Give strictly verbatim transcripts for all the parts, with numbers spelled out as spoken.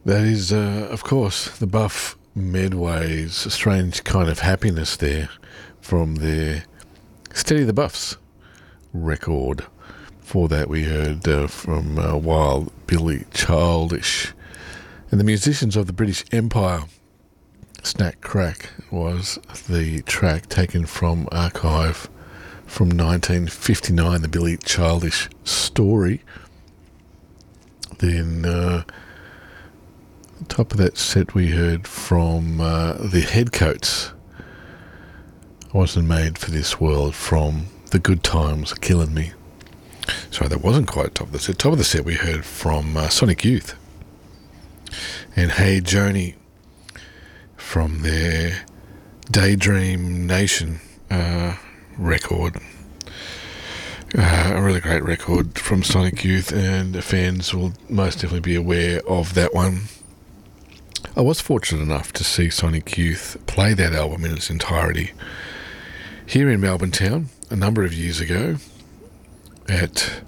That is, uh, of course, the Buff Medway's A Strange Kind of Happiness there from their Steady the Buffs record. Before that, we heard uh, from uh, Wild Billy Childish. And the musicians of the British Empire, Snack Crack, was the track taken from Archive from nineteen fifty-nine, the Billy Childish Story. Then, uh, on top of that set, we heard from uh, the Headcoats. I wasn't made for this world from The Good Times Are Killing Me. Sorry, that wasn't quite top of the set. Top of the set, we heard from uh, Sonic Youth and Hey Joni from their Daydream Nation uh, record. Uh, a really great record from Sonic Youth, and fans will most definitely be aware of that one. I was fortunate enough to see Sonic Youth play that album in its entirety here in Melbourne town a number of years ago at,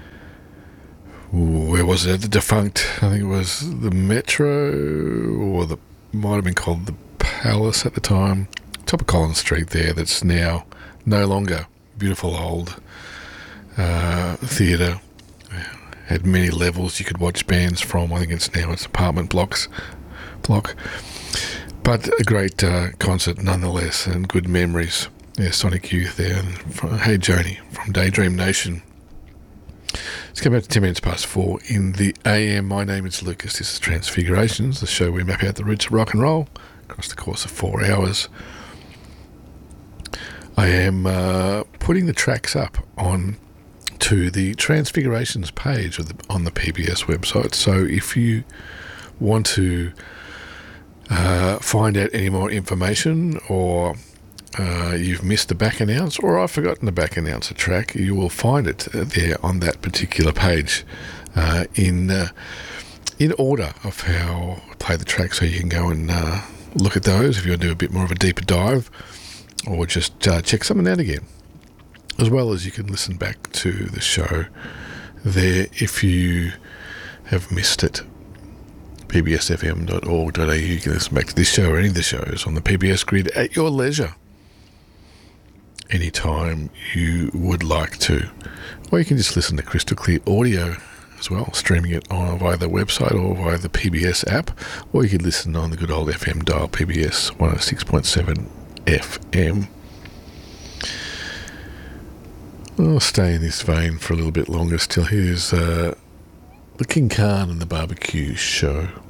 where was it, the defunct, I think it was the Metro, or the might have been called the Palace at the time, top of Collins Street there, that's now no longer beautiful old uh, theatre. Had many levels you could watch bands from. I think it's now it's apartment blocks block, but a great uh, concert nonetheless, and good memories. Yeah, Sonic Youth there, and from, Hey Joni from Daydream Nation. It's come out to ten minutes past four in the A M. My name is Lucas. This is Transfigurations, the show where we map out the roots of rock and roll across the course of four hours. I am uh, putting the tracks up on to the Transfigurations page of the, on the P B S website. So if you want to uh, find out any more information, or uh, you've missed the back announce, or I've forgotten the back announcer track, you will find it there on that particular page uh, in uh, in order of how I play the track, so you can go and uh, look at those if you want to do a bit more of a deeper dive, or just uh, check something out again. As well as you can listen back to the show there if you have missed it. p b s f m dot org dot a u. You can listen back to this show or any of the shows on the P B S grid at your leisure, anytime you would like to. Or you can just listen to crystal clear audio as well, streaming it on via the website or via the P B S app, or you could listen on the good old F M dial, P B S one oh six point seven F M. I'll stay in this vein for a little bit longer still. Here's uh, the King Khan and the Barbecue Show.